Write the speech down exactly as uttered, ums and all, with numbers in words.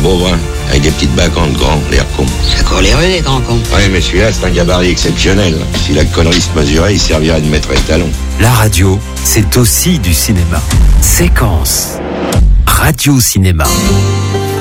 beau brun, avec des petites bacantes grands, l'air con. C'est coléreux, les grands cons. Oui, mais celui-là, c'est un gabarit exceptionnel. Si la connerie se mesurait, il servirait de maître étalon. La radio, c'est aussi du cinéma. Séquence. Radio Cinéma.